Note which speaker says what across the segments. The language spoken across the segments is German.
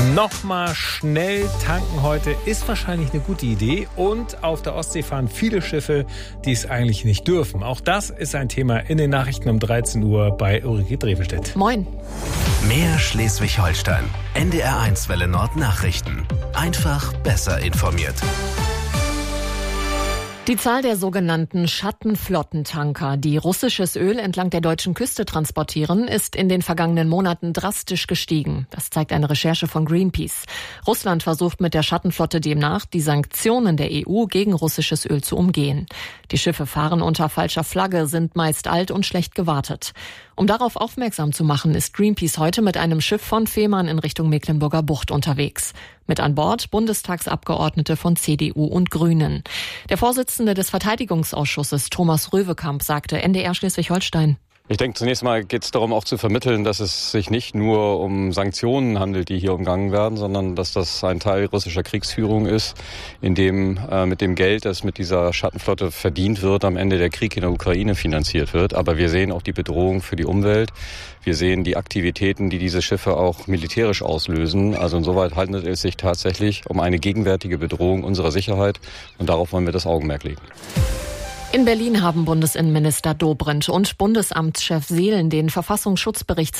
Speaker 1: Nochmal schnell tanken heute ist wahrscheinlich eine gute Idee. Und auf der Ostsee fahren viele Schiffe, die es eigentlich nicht dürfen. Auch das ist ein Thema in den Nachrichten um 13 Uhr bei Ulrike Drevelstedt.
Speaker 2: Moin.
Speaker 3: Mehr Schleswig-Holstein. NDR1 Welle Nord Nachrichten. Einfach besser informiert.
Speaker 2: Die Zahl der sogenannten Schattenflottentanker, die russisches Öl entlang der deutschen Küste transportieren, ist in den vergangenen Monaten drastisch gestiegen. Das zeigt eine Recherche von Greenpeace. Russland versucht mit der Schattenflotte demnach, die Sanktionen der EU gegen russisches Öl zu umgehen. Die Schiffe fahren unter falscher Flagge, sind meist alt und schlecht gewartet. Um darauf aufmerksam zu machen, ist Greenpeace heute mit einem Schiff von Fehmarn in Richtung Mecklenburger Bucht unterwegs. Mit an Bord Bundestagsabgeordnete von CDU und Grünen. Der Vorsitzende des Verteidigungsausschusses, Thomas Röwekamp, sagte NDR Schleswig-Holstein:
Speaker 4: Ich denke, zunächst mal geht es darum, auch zu vermitteln, dass es sich nicht nur um Sanktionen handelt, die hier umgangen werden, sondern dass das ein Teil russischer Kriegsführung ist, in dem mit dem Geld, das mit dieser Schattenflotte verdient wird, am Ende der Krieg in der Ukraine finanziert wird. Aber wir sehen auch die Bedrohung für die Umwelt. Wir sehen die Aktivitäten, die diese Schiffe auch militärisch auslösen. Also insoweit handelt es sich tatsächlich um eine gegenwärtige Bedrohung unserer Sicherheit. Und darauf wollen wir das Augenmerk legen.
Speaker 2: In Berlin haben Bundesinnenminister Dobrindt und Bundesamtschef Seelen den Verfassungsschutzbericht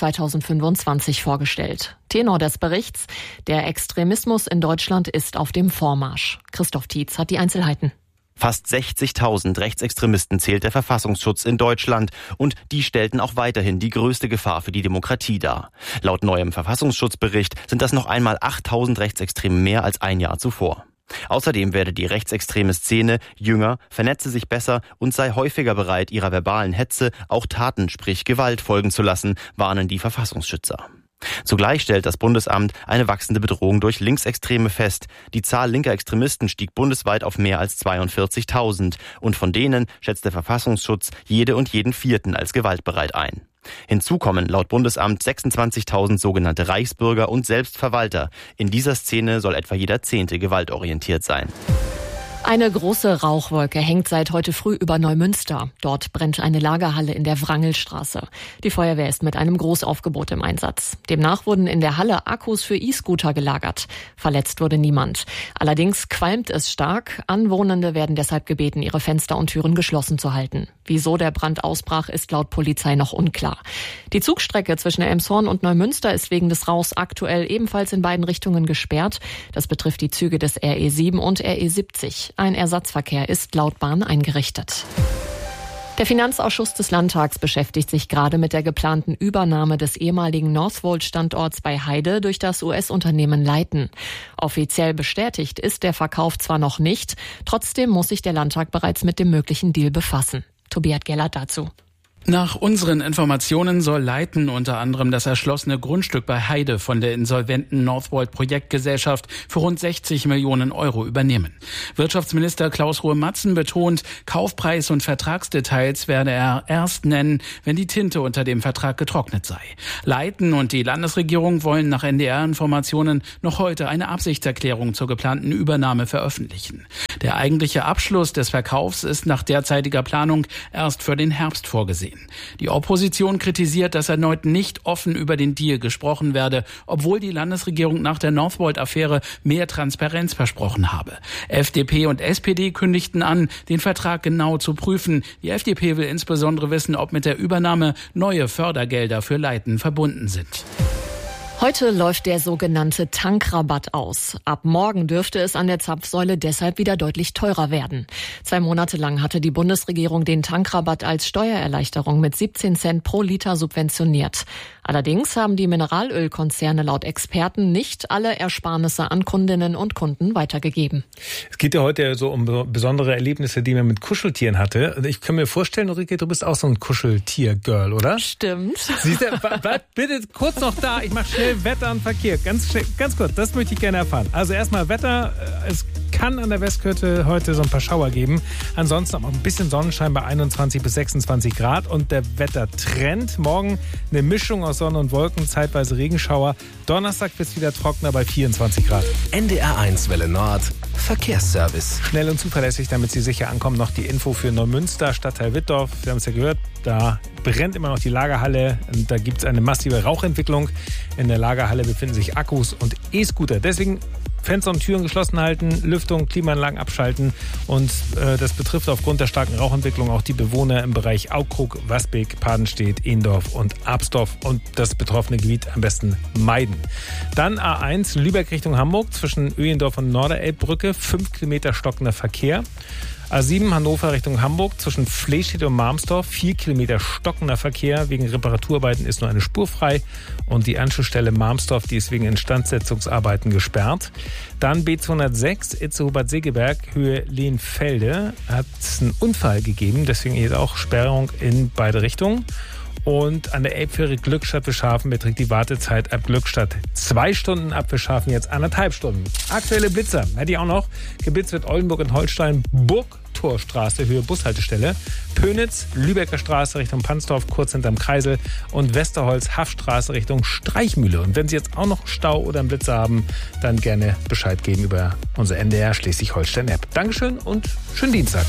Speaker 2: 2025 vorgestellt. Tenor des Berichts: Der Extremismus in Deutschland ist auf dem Vormarsch. Christoph Tietz hat die Einzelheiten.
Speaker 5: Fast 60.000 Rechtsextremisten zählt der Verfassungsschutz in Deutschland und die stellten auch weiterhin die größte Gefahr für die Demokratie dar. Laut neuem Verfassungsschutzbericht sind das noch einmal 8.000 Rechtsextreme mehr als ein Jahr zuvor. Außerdem werde die rechtsextreme Szene jünger, vernetze sich besser und sei häufiger bereit, ihrer verbalen Hetze auch Taten, sprich Gewalt, folgen zu lassen, warnen die Verfassungsschützer. Zugleich stellt das Bundesamt eine wachsende Bedrohung durch Linksextreme fest. Die Zahl linker Extremisten stieg bundesweit auf mehr als 42.000 und von denen schätzt der Verfassungsschutz jede und jeden Vierten als gewaltbereit ein. Hinzu kommen laut Bundesamt 26.000 sogenannte Reichsbürger und Selbstverwalter. In dieser Szene soll etwa jeder 10. gewaltorientiert sein.
Speaker 2: Eine große Rauchwolke hängt seit heute früh über Neumünster. Dort brennt eine Lagerhalle in der Wrangelstraße. Die Feuerwehr ist mit einem Großaufgebot im Einsatz. Demnach wurden in der Halle Akkus für E-Scooter gelagert. Verletzt wurde niemand. Allerdings qualmt es stark. Anwohnende werden deshalb gebeten, ihre Fenster und Türen geschlossen zu halten. Wieso der Brand ausbrach, ist laut Polizei noch unklar. Die Zugstrecke zwischen Elmshorn und Neumünster ist wegen des Rauchs aktuell ebenfalls in beiden Richtungen gesperrt. Das betrifft die Züge des RE7 und RE70. Ein Ersatzverkehr ist laut Bahn eingerichtet. Der Finanzausschuss des Landtags beschäftigt sich gerade mit der geplanten Übernahme des ehemaligen Northvolt-Standorts bei Heide durch das US-Unternehmen Leighton. Offiziell bestätigt ist der Verkauf zwar noch nicht, trotzdem muss sich der Landtag bereits mit dem möglichen Deal befassen. Tobias Gellert dazu.
Speaker 6: Nach unseren Informationen soll Leighton unter anderem das erschlossene Grundstück bei Heide von der insolventen Northvolt Projektgesellschaft für rund 60 Millionen Euro übernehmen. Wirtschaftsminister Klaus Ruhe-Matzen betont, Kaufpreis und Vertragsdetails werde er erst nennen, wenn die Tinte unter dem Vertrag getrocknet sei. Leighton und die Landesregierung wollen nach NDR-Informationen noch heute eine Absichtserklärung zur geplanten Übernahme veröffentlichen. Der eigentliche Abschluss des Verkaufs ist nach derzeitiger Planung erst für den Herbst vorgesehen. Die Opposition kritisiert, dass erneut nicht offen über den Deal gesprochen werde, obwohl die Landesregierung nach der Northvolt-Affäre mehr Transparenz versprochen habe. FDP und SPD kündigten an, den Vertrag genau zu prüfen. Die FDP will insbesondere wissen, ob mit der Übernahme neue Fördergelder für Leighton verbunden sind.
Speaker 2: Heute läuft der sogenannte Tankrabatt aus. Ab morgen dürfte es an der Zapfsäule deshalb wieder deutlich teurer werden. 2 Monate lang hatte die Bundesregierung den Tankrabatt als Steuererleichterung mit 17 Cent pro Liter subventioniert. Allerdings haben die Mineralölkonzerne laut Experten nicht alle Ersparnisse an Kundinnen und Kunden weitergegeben.
Speaker 1: Es geht ja heute so um besondere Erlebnisse, die man mit Kuscheltieren hatte. Ich kann mir vorstellen, Ulrike, du bist auch so ein Kuscheltier-Girl, oder?
Speaker 2: Stimmt.
Speaker 1: Siehst du, bleib bitte kurz noch da. Ich mache schnell Wetter und Verkehr. Ganz kurz, das möchte ich gerne erfahren. Also erstmal Wetter, es kann an der Westküste heute so ein paar Schauer geben. Ansonsten auch ein bisschen Sonnenschein bei 21 bis 26 Grad. Und der Wettertrend. Morgen eine Mischung aus Sonne und Wolken, zeitweise Regenschauer. Donnerstag wird es wieder trockener bei 24 Grad.
Speaker 3: NDR1 Welle Nord. Verkehrsservice.
Speaker 1: Schnell und zuverlässig, damit Sie sicher ankommen, noch die Info für Neumünster, Stadtteil Wittdorf. Wir haben es ja gehört, da brennt immer noch die Lagerhalle. Und da gibt es eine massive Rauchentwicklung. In der Lagerhalle befinden sich Akkus und E-Scooter. Deswegen Fenster und Türen geschlossen halten, Lüftung, Klimaanlagen abschalten. Und das betrifft aufgrund der starken Rauchentwicklung auch die Bewohner im Bereich Aukrug, Wasbeek, Padenstedt, Ehendorf und Absdorf. Und das betroffene Gebiet am besten meiden. Dann A1 Lübeck Richtung Hamburg zwischen Öhendorf und Norderelbbrücke. 5 Kilometer stockender Verkehr. A7 Hannover Richtung Hamburg zwischen Flesstedt und Marmsdorf. 4 Kilometer stockender Verkehr. Wegen Reparaturarbeiten ist nur eine Spur frei. Und die Anschlussstelle Marmsdorf, die ist wegen Instandsetzungsarbeiten gesperrt. Dann B206 Itzehoe-Bad Segeberg, Höhe Lehnfelde. Hat es einen Unfall gegeben. Deswegen hier auch Sperrung in beide Richtungen. Und an der Elbfähre Glückstadt-Wischhafen beträgt die Wartezeit ab Glückstadt 2 Stunden, ab Wischhafen jetzt 1,5 Stunden. Aktuelle Blitzer hätte ich auch noch. Geblitzt wird Oldenburg und Holstein, Burgtorstraße, Höhe Bushaltestelle. Pönitz, Lübecker Straße Richtung Pansdorf, kurz hinterm Kreisel. Und Westerholz, Haffstraße Richtung Streichmühle. Und wenn Sie jetzt auch noch Stau oder einen Blitzer haben, dann gerne Bescheid geben über unsere NDR Schleswig-Holstein-App. Dankeschön und schönen Dienstag.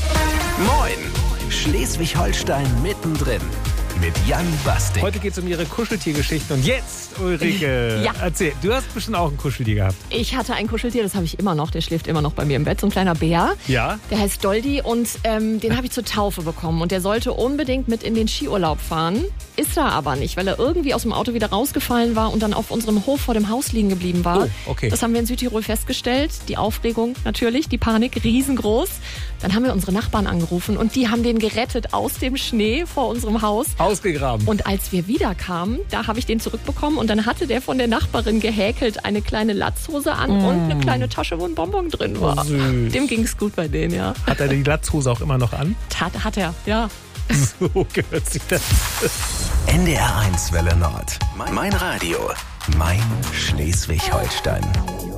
Speaker 3: Moin! Schleswig-Holstein mittendrin. Mit Jan Bastik.
Speaker 1: Heute geht es um Ihre Kuscheltiergeschichten. Und jetzt, Ulrike,
Speaker 2: Ja.
Speaker 1: Erzähl. Du hast bestimmt auch ein Kuscheltier gehabt.
Speaker 2: Ich hatte ein Kuscheltier, das habe ich immer noch. Der schläft immer noch bei mir im Bett. So ein kleiner Bär.
Speaker 1: Ja.
Speaker 2: Der heißt Doldi und den habe ich zur Taufe bekommen. Und der sollte unbedingt mit in den Skiurlaub fahren. Ist er aber nicht, weil er irgendwie aus dem Auto wieder rausgefallen war und dann auf unserem Hof vor dem Haus liegen geblieben war.
Speaker 1: Oh, okay.
Speaker 2: Das haben wir in Südtirol festgestellt. Die Aufregung natürlich, die Panik riesengroß. Dann haben wir unsere Nachbarn angerufen und die haben den gerettet aus dem Schnee vor unserem Haus.
Speaker 1: Ausgegraben.
Speaker 2: Und als wir wieder kamen, da habe ich den zurückbekommen und dann hatte der von der Nachbarin gehäkelt eine kleine Latzhose an und eine kleine Tasche, wo ein Bonbon drin war.
Speaker 1: Oh, süß.
Speaker 2: Dem ging es gut bei denen, ja.
Speaker 1: Hat er die Latzhose auch immer noch an?
Speaker 2: Hat er, ja.
Speaker 1: So gehört sich das.
Speaker 3: NDR1 Welle Nord. Mein Radio. Mein Schleswig-Holstein.